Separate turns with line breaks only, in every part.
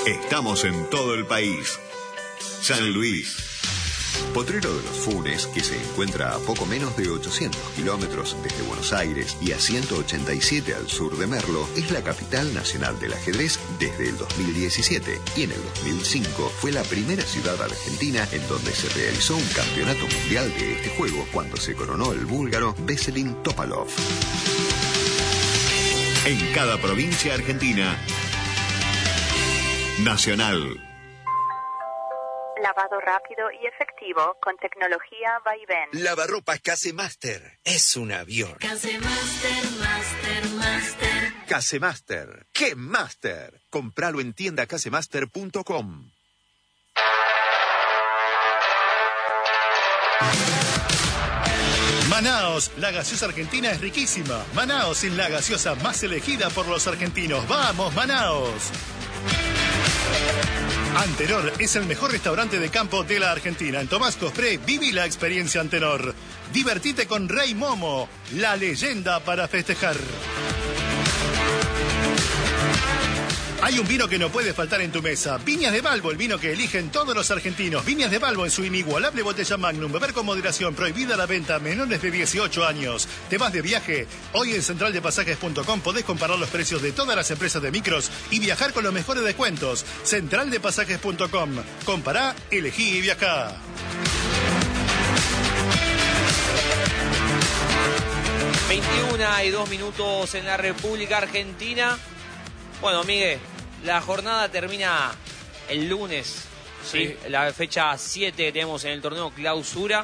Estamos en todo el país. San Luis. Potrero de los Funes, que se encuentra a poco menos de 800 kilómetros desde Buenos Aires y a 187 al sur de Merlo, es la capital nacional del ajedrez desde el 2017 y en el 2005 fue la primera ciudad argentina en donde se realizó un campeonato mundial de este juego cuando se coronó el búlgaro Veselin Topalov. En cada provincia argentina, Nacional.
Lavado rápido y efectivo con tecnología Vaivén.
Lavarropas Casemaster. Es un avión.
Casemaster, Master.
Casemaster. ¡Qué Master! Compralo en tiendacasemaster.com.
Manaos, la gaseosa argentina es riquísima. Manaos es la gaseosa más elegida por los argentinos. ¡Vamos, Manaos! Antenor es el mejor restaurante de campo de la Argentina. En Tomás Cospré, viví la experiencia Antenor. Divertite con Rey Momo, la leyenda para festejar. Hay un vino que no puede faltar en tu mesa. Viñas de Balbo, el vino que eligen todos los argentinos. Viñas de Balbo en su inigualable botella Magnum. Beber con moderación. Prohibida la venta a menores de 18 años. ¿Te vas de viaje? Hoy en centraldepasajes.com podés comparar los precios de todas las empresas de micros y viajar con los mejores descuentos. Centraldepasajes.com. Compará, elegí y viajá.
...21:02 en la República Argentina. Bueno, Miguel, la jornada termina el lunes, ¿sí? La fecha 7 que tenemos en el torneo Clausura.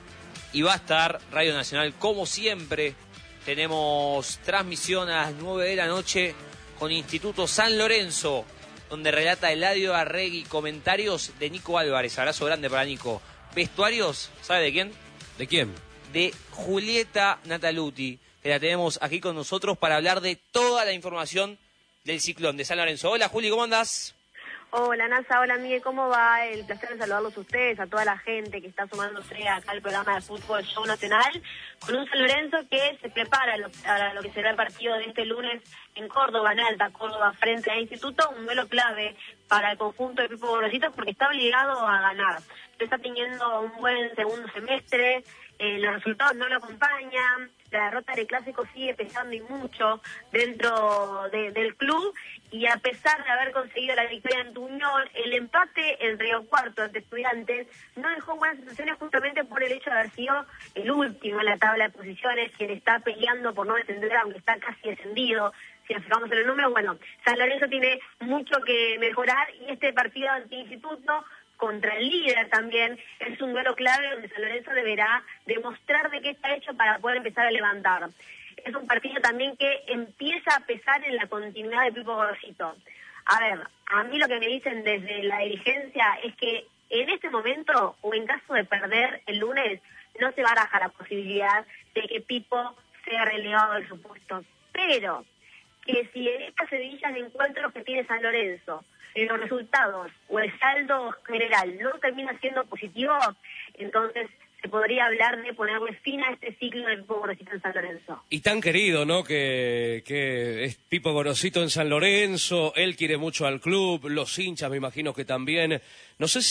Y va a estar Radio Nacional, como siempre. Tenemos transmisión a las 9 de la noche con Instituto San Lorenzo, donde relata Eladio Arregui, comentarios de Nico Álvarez. Abrazo grande para Nico. Vestuarios, ¿sabe de quién?
¿De quién?
De Julieta Nataluti, que la tenemos aquí con nosotros para hablar de toda la información del ciclón de San Lorenzo. Hola, Juli, ¿cómo andás?
Hola, Nasa, hola, Miguel, ¿cómo va? El placer de saludarlos a ustedes, a toda la gente que está sumándose acá al programa de fútbol Show Nacional, con un San Lorenzo que se prepara a lo que será el partido de este lunes en Córdoba, en Alta Córdoba, frente al Instituto, un duelo clave para el conjunto de Pipo Gorositos porque está obligado a ganar. Está teniendo un buen segundo semestre, los resultados no lo acompañan, la derrota del Clásico sigue pesando y mucho dentro del club, y a pesar de haber conseguido la victoria en Tuñón, el empate en Río Cuarto ante Estudiantes no dejó buenas sensaciones justamente por el hecho de haber sido el último en la tabla de posiciones, quien está peleando por no descender, aunque está casi descendido. Si nos fijamos en el número, bueno, San Lorenzo tiene mucho que mejorar, y este partido ante Instituto contra el líder también es un duelo clave donde San Lorenzo deberá demostrar de qué está hecho para poder empezar a levantar. Es un partido también que empieza a pesar en la continuidad de Pipo Gorosito. A ver, a mí lo que me dicen desde la dirigencia es que en este momento, o en caso de perder el lunes, no se baraja la posibilidad de que Pipo sea relegado del su puesto. Pero que si en estas seguidillas de encuentros que tiene San Lorenzo, los resultados o el saldo general no termina siendo positivo, entonces se podría hablar de ponerle fin a este ciclo de Pipo Gorosito en San Lorenzo.
Y tan querido, ¿no? Que es Pipo Gorosito en San Lorenzo, él quiere mucho al club, los hinchas me imagino que también. No sé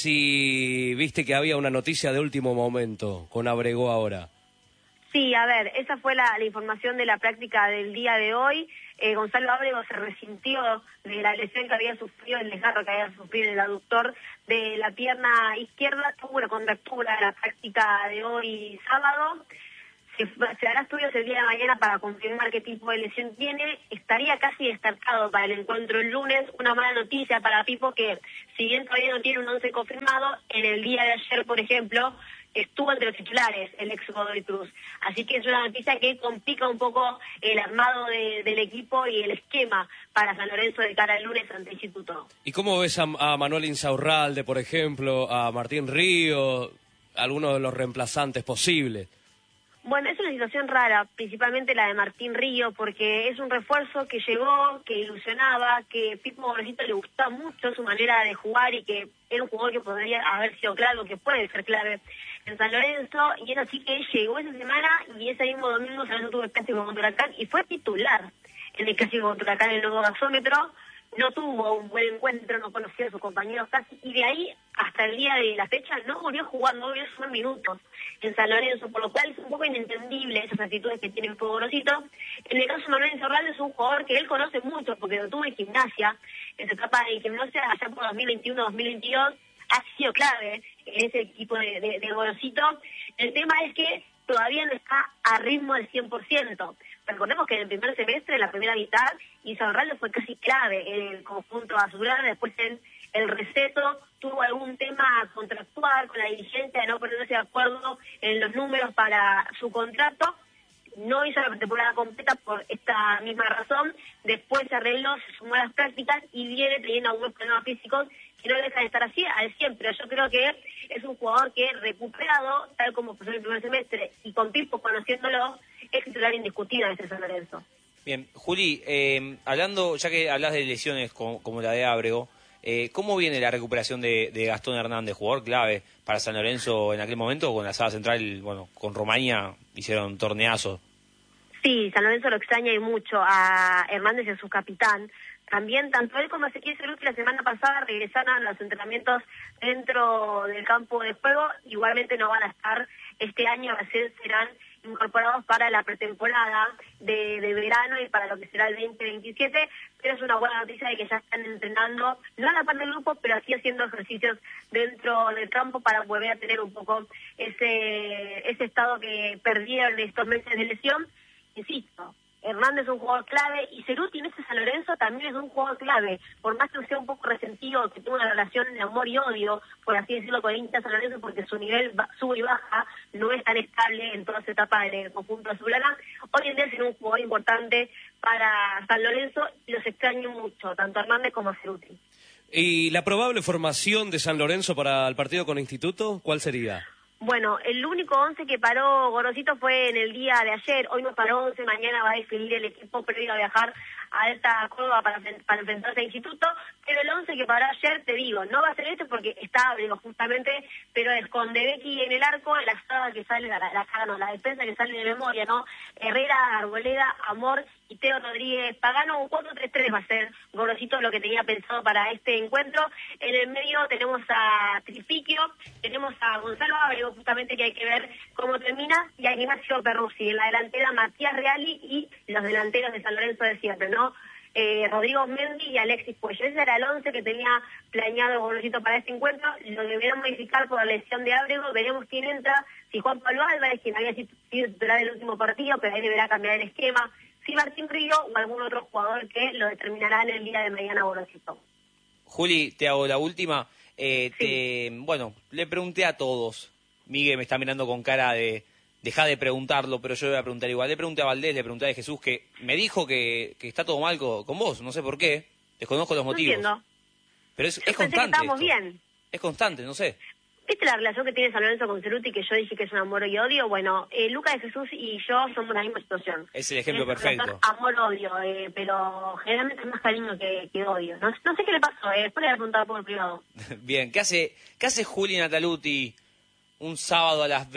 si viste que había una noticia de último momento con Abrego ahora.
Sí, a ver, esa fue la información de la práctica del día de hoy. Gonzalo Ábrego se resintió de la lesión que había sufrido, el desgarro que había sufrido en el aductor de la pierna izquierda. Tuvo una contractura en la práctica de hoy sábado. Se hará estudios el día de mañana para confirmar qué tipo de lesión tiene. Estaría casi descartado para el encuentro el lunes. Una mala noticia para Pipo, que si bien todavía no tiene un 11 confirmado, en el día de ayer, por ejemplo, estuvo entre los titulares el ex Godoy Cruz. Así que es una noticia que complica un poco el armado del equipo y el esquema para San Lorenzo de cara al lunes ante Instituto.
¿Y cómo ves a Manuel Insaurralde, por ejemplo, a Martín Río, algunos de los reemplazantes posibles?
Bueno, es una situación rara, principalmente la de Martín Río, porque es un refuerzo que llegó, que ilusionaba, que Pipo Gorosito le gustaba mucho su manera de jugar y que era un jugador que podría haber sido clave, que puede ser clave en San Lorenzo, y es así que llegó esa semana y ese mismo domingo San Lorenzo tuvo el clásico contra Huracán y fue titular en el clásico contra Huracán en el nuevo gasómetro. no tuvo un buen encuentro, no conocía a sus compañeros casi, y de ahí hasta el día de la fecha no volvió a jugar, no volvió a sumar minutos en San Lorenzo, por lo cual es un poco inentendible esas actitudes que tiene el Fuego Gorosito. En el caso de Manuel Insaurralde es un jugador que él conoce mucho, porque lo tuvo en Gimnasia, en su etapa de Gimnasia allá por 2021-2022, ha sido clave en ese equipo de Gorosito. El tema es que todavía no está a ritmo del 100%. Recordemos que en el primer semestre, en la primera mitad, Insaurralde fue casi clave en el conjunto azulgrana. Después en el receso tuvo algún tema contractual con la dirigencia de no ponerse de acuerdo en los números para su contrato. No hizo la temporada completa por esta misma razón. Después se arregló, se sumó a las prácticas y viene teniendo algunos problemas físicos que no deja de estar así al 100, pero yo creo que es un jugador que recuperado, tal como pasó en el primer semestre, y con tiempo conociéndolo, es titular indiscutido de este San Lorenzo.
Bien, Juli, hablando, ya que hablas de lesiones como la de Ábrego, ¿cómo viene la recuperación de Gastón Hernández, jugador clave para San Lorenzo en aquel momento? Con la saga central, bueno, con Romaña hicieron torneazo.
Sí, San Lorenzo lo extraña y mucho a Hernández y a su capitán. También, tanto él como Ezequiel Ceruti la semana pasada regresaron a los entrenamientos dentro del campo de juego. Igualmente no van a estar este año, recién serán incorporados para la pretemporada de verano y para lo que será el 2027, pero es una buena noticia de que ya están entrenando, no a la par del grupo, pero sí haciendo ejercicios dentro del campo para volver a tener un poco ese estado que perdieron estos meses de lesión. Insisto, Hernández es un jugador clave y Ceruti en este San Lorenzo también es un jugador clave, por más que sea un poco resentido, que tuvo una relación de amor y odio, por así decirlo, con el hincha San Lorenzo, porque su nivel sube y baja, no es tan estable en toda su etapa del conjunto azulgrana. Hoy en día es un jugador importante para San Lorenzo y los extraño mucho, tanto Hernández como Ceruti.
¿Y la probable formación de San Lorenzo para el partido con Instituto, cuál sería?
Bueno, el único 11 que paró Gorosito fue en el día de ayer. Hoy no paró 11, mañana va a definir el equipo previo a viajar a Alta Córdoba para enfrentarse a Instituto. Pero el 11 que paró ayer, te digo, no va a ser este porque está Ábrego justamente, pero es con Debecki en el arco, la saga que sale, la defensa que sale de memoria, ¿no? Herrera, Arboleda, Amor y Teo Rodríguez Pagano. Un 4-3-3 va a ser Gorosito lo que tenía pensado para este encuentro. En el medio tenemos a Trifiquio, tenemos a Gonzalo Ábrego, justamente, que hay que ver cómo termina, y a Ignacio Perruzzi. En la delantera Matías Reali y los delanteros de San Lorenzo de siempre, ¿no? Rodrigo Mendy y Alexis Puello. Ese era el 11 que tenía planeado Gorosito para este encuentro. Lo deberán modificar por la lesión de Ábrego. Veremos quién entra, si Juan Pablo Álvarez, quien había sido titular del último partido, pero ahí deberá cambiar el esquema, si Martín Río o algún otro jugador que lo determinará en el día de mañana Gorosito.
Juli, te hago la última.
Sí.
Bueno, le pregunté a todos. Miguel me está mirando con cara de deja de preguntarlo, pero yo le voy a preguntar igual. Le pregunté a Valdés, le pregunté a Jesús, que me dijo que está todo mal con vos, no sé por qué. Desconozco los motivos.
No entiendo.
Pero es
Pensé
constante.
que estábamos
esto.
bien.
Es constante, no sé.
¿Viste la relación que tiene San Lorenzo con Ceruti, que yo dije que es un amor y odio? Bueno, Lucas de Jesús y yo somos la misma situación.
Es el ejemplo perfecto.
Amor-odio, pero generalmente es más cariño que odio. No sé qué le pasó, después le voy a preguntar por el privado.
Bien, ¿qué hace Juli Nataluti un sábado a las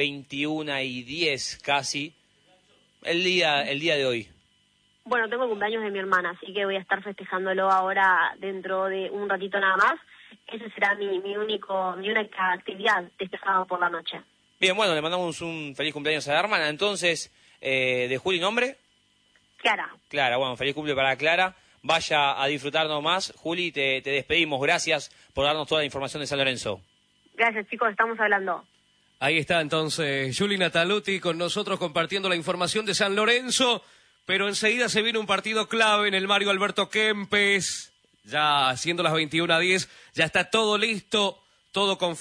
21:10 casi, el día de hoy?
Bueno, tengo el cumpleaños de mi hermana, así que voy a estar festejándolo ahora dentro de un ratito nada más. Esa será mi única actividad de este sábado por la noche.
Bien, bueno, le mandamos un feliz cumpleaños a la hermana. Entonces, de Juli, ¿nombre?
Clara.
Clara, bueno, feliz cumple para Clara. Vaya a disfrutar nomás. Juli, te despedimos. Gracias por darnos toda la información de San Lorenzo.
Gracias, chicos, estamos hablando.
Ahí está entonces Juli Nataluti con nosotros compartiendo la información de San Lorenzo, pero enseguida se viene un partido clave en el Mario Alberto Kempes, ya siendo las 21:10, ya está todo listo, todo conforme.